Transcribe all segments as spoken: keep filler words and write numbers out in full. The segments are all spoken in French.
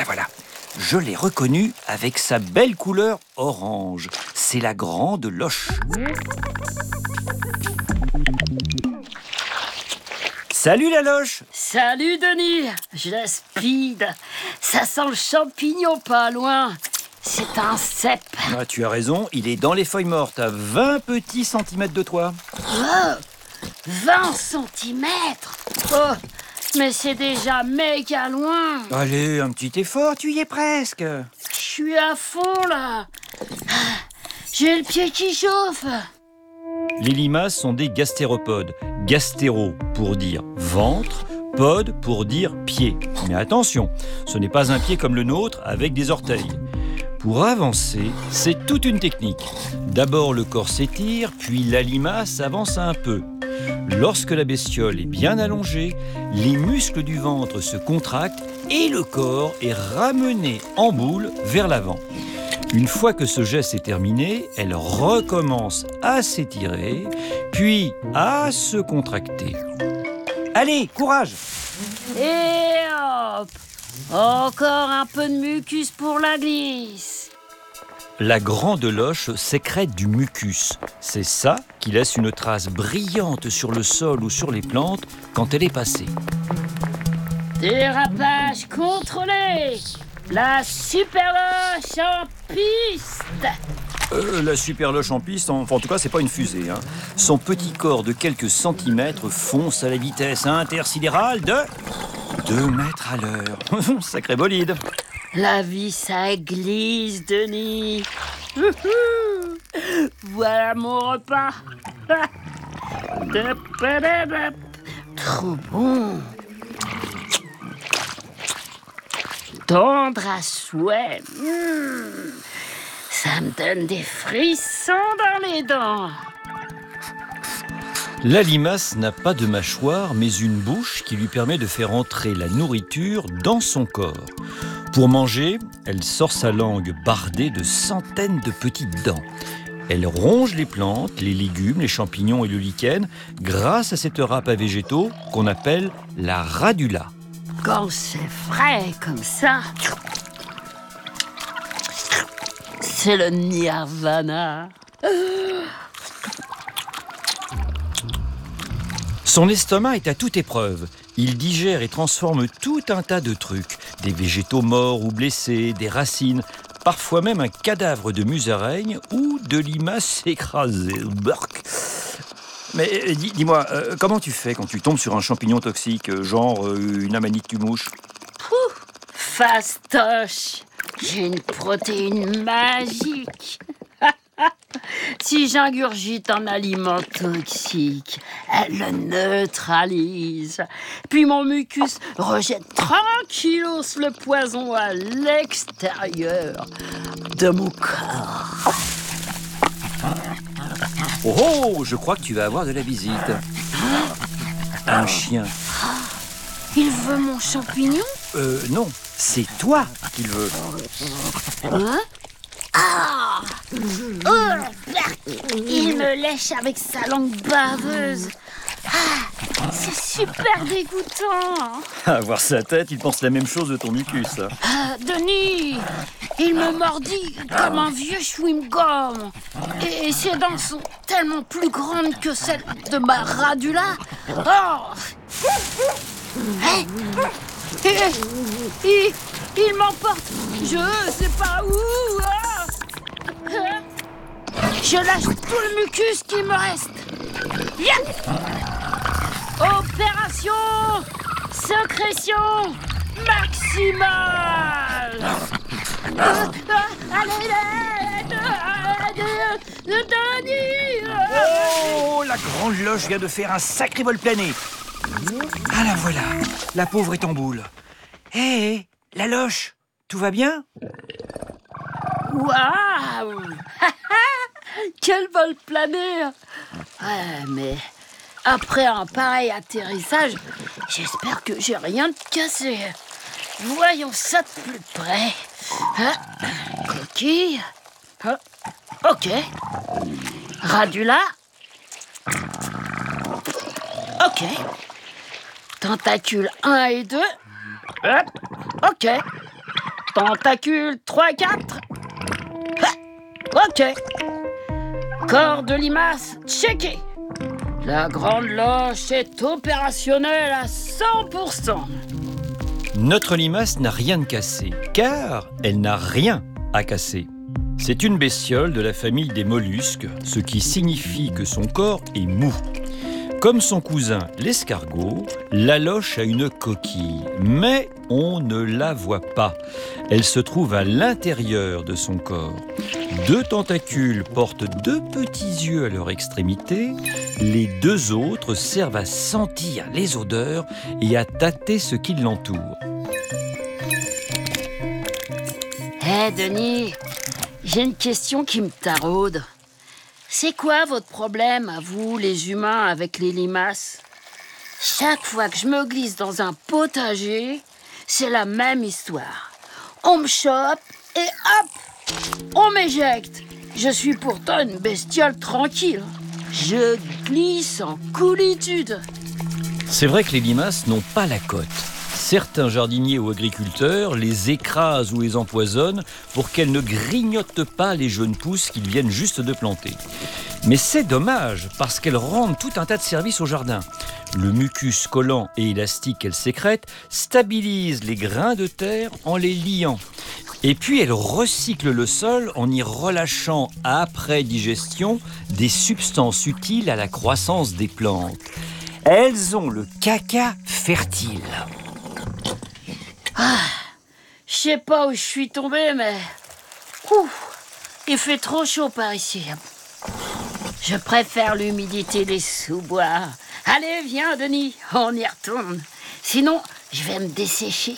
voilà, voilà. Je l'ai reconnu avec sa belle couleur orange. C'est la grande loche. Salut la loche! Salut Denis, je la speed. Ça sent le champignon pas loin. C'est un cèpe. Ah, tu as raison, il est dans les feuilles mortes, à vingt petits centimètres de toi. Oh, vingt centimètres. Oh, mais c'est déjà méga loin. Allez, un petit effort, tu y es presque. Je suis à fond là. J'ai le pied qui chauffe. Les limaces sont des gastéropodes. Gastéro pour dire ventre, pod pour dire pied. Mais attention, ce n'est pas un pied comme le nôtre avec des orteils. Pour avancer, c'est toute une technique. D'abord le corps s'étire, puis la limace avance un peu. Lorsque la bestiole est bien allongée, les muscles du ventre se contractent et le corps est ramené en boule vers l'avant. Une fois que ce geste est terminé, elle recommence à s'étirer, puis à se contracter. Allez, courage! Et hop, encore un peu de mucus pour la glisse. La grande loche sécrète du mucus. C'est ça qui laisse une trace brillante sur le sol ou sur les plantes quand elle est passée. Dérapage contrôlé. La superloche en piste. Euh, la superloche en piste, enfin en tout cas c'est pas une fusée. Hein. Son petit corps de quelques centimètres fonce à la vitesse intersidérale de deux mètres à l'heure. Sacré bolide. La vie ça glisse, Denis. Voilà mon repas. Trop bon. Tendre à souhait. Mmh. Ça me donne des frissons dans les dents. La limace n'a pas de mâchoire, mais une bouche qui lui permet de faire entrer la nourriture dans son corps. Pour manger, elle sort sa langue bardée de centaines de petites dents. Elle ronge les plantes, les légumes, les champignons et le lichen grâce à cette râpe à végétaux qu'on appelle la radula. Quand c'est frais comme ça, c'est le nirvana. Son estomac est à toute épreuve. Il digère et transforme tout un tas de trucs. Des végétaux morts ou blessés, des racines, parfois même un cadavre de musaraigne ou de limace écrasée. Burk. Mais dis, dis-moi, euh, comment tu fais quand tu tombes sur un champignon toxique, euh, genre euh, une amanite du mouche? Pouh, fastoche. J'ai une protéine magique. Si j'ingurgite un aliment toxique, elle le neutralise. Puis mon mucus rejette tranquillos le poison à l'extérieur de mon corps. Oh, oh, je crois que tu vas avoir de la visite. Un chien. Il veut mon champignon? Euh, non, c'est toi qu'il veut. Hein? Ah! Oh, il me lèche avec sa langue baveuse. Ah, c'est super dégoûtant. À voir sa tête, il pense la même chose de ton mucus. Ah, Denis, il me mordit comme un vieux chewing-gum. Et ses dents sont tellement plus grandes que celles de ma radula. Oh! Hey! Et, il il m'emporte. Je sais pas où. Ah! Je lâche tout le mucus qui me reste. Yeah! Opération sécrétion maximale. Ah, ah, allez, Denis. Oh, la grande loche vient de faire un sacré vol plané. Ah la voilà, la pauvre est en boule. Hé, hey, la loche, tout va bien? Waouh! Quel vol plané! Ouais, mais après un pareil atterrissage, j'espère que j'ai rien de cassé. Voyons ça de plus près. Hein? Coquille. Hein? Ok. Radula. Ok. Tentacules un et deux. Hop. Ok. Tentacule trois quatre. Ok. Corps de limace checké. La grande loche est opérationnelle à cent pour cent. Notre limace n'a rien de cassé, car elle n'a rien à casser. C'est une bestiole de la famille des mollusques, ce qui signifie que son corps est mou. Comme son cousin l'escargot, la loche a une coquille, mais on ne la voit pas. Elle se trouve à l'intérieur de son corps. Deux tentacules portent deux petits yeux à leur extrémité. Les deux autres servent à sentir les odeurs et à tâter ce qui l'entoure. Hé hey Denis, j'ai une question qui me taraude. C'est quoi votre problème, à vous, les humains, avec les limaces? Chaque fois que je me glisse dans un potager, c'est la même histoire. On me chope et hop, on m'éjecte. Je suis pourtant une bestiole tranquille. Je glisse en coolitude. C'est vrai que les limaces n'ont pas la cote. Certains jardiniers ou agriculteurs les écrasent ou les empoisonnent pour qu'elles ne grignotent pas les jeunes pousses qu'ils viennent juste de planter. Mais c'est dommage parce qu'elles rendent tout un tas de services au jardin. Le mucus collant et élastique qu'elles sécrètent stabilise les grains de terre en les liant. Et puis elles recyclent le sol en y relâchant après digestion des substances utiles à la croissance des plantes. Elles ont le caca fertile. Ah, je sais pas où je suis tombée, mais... Ouh, il fait trop chaud par ici. Je préfère l'humidité des sous-bois. Allez, viens, Denis, on y retourne. Sinon, je vais me dessécher.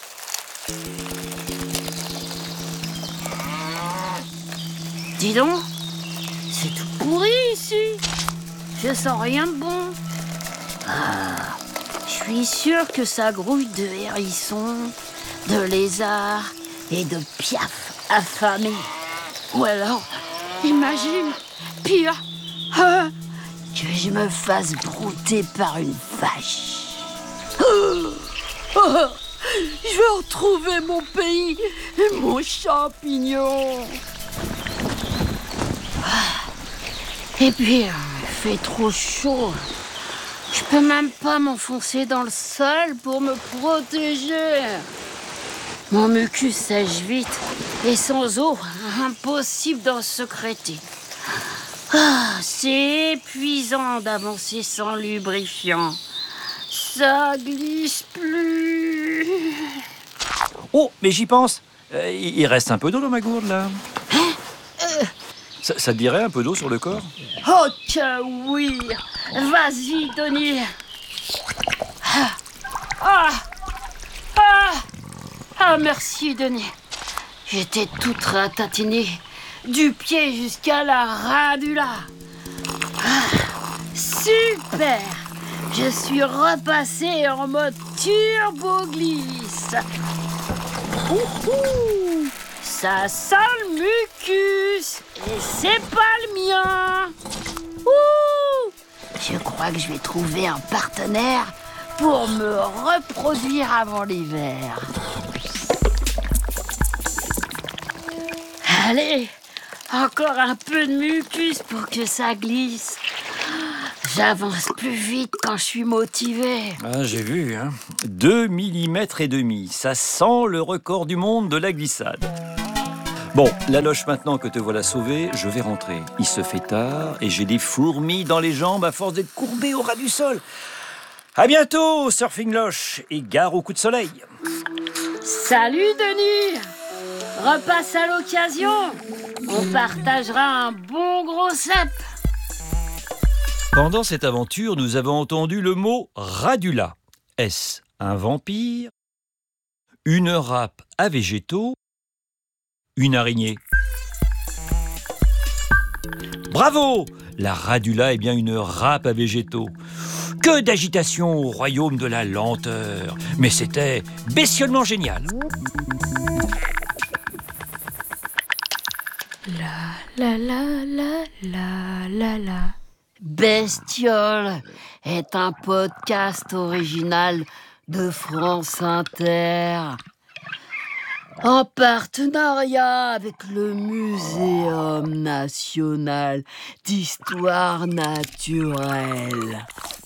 Dis donc, c'est tout pourri ici. Je sens rien de bon. Ah, je suis sûre que ça grouille de hérissons, de lézards et de piafs affamés. Ou alors, imagine, pire, hein, que je me fasse brouter par une vache. Oh, oh, je vais retrouver mon pays et mon champignon. Et puis, il fait trop chaud. Je peux même pas m'enfoncer dans le sol pour me protéger. Mon mucus sèche vite et sans eau, impossible d'en sécréter. Ah, c'est épuisant d'avancer sans lubrifiant. Ça glisse plus. Oh, mais j'y pense. Euh, il reste un peu d'eau dans ma gourde, là. Hein euh... ça, ça te dirait un peu d'eau sur le corps? Oh que oui. Vas-y, Denis. Ah, ah, ah, ah merci, Denis. J'étais toute ratatinée, du pied jusqu'à la radula. Ah, super. Je suis repassée en mode turbo-glisse. Ouhou, ça sent le mucus et c'est pas le mien. Ouh, je crois que je vais trouver un partenaire pour me reproduire avant l'hiver. Allez, encore un peu de mucus pour que ça glisse. J'avance plus vite quand je suis motivée. Ah, j'ai vu, hein. Deux millimètres et demi. Ça sent le record du monde de la glissade. Bon, la loche, maintenant que te voilà sauvé, je vais rentrer. Il se fait tard et j'ai des fourmis dans les jambes à force d'être courbé au ras du sol. À bientôt, Surfing Loche, et gare au coup de soleil. Salut, Denis. Repasse à l'occasion. On partagera un bon gros cep. Pendant cette aventure, nous avons entendu le mot radula. Est-ce un vampire? Une râpe à végétaux? Une araignée? Bravo! La radula est bien une râpe à végétaux. Que d'agitation au royaume de la lenteur! Mais c'était bestiolement génial! La la la la la la la. Bestiole est un podcast original de France Inter. En partenariat avec le Muséum national d'histoire naturelle.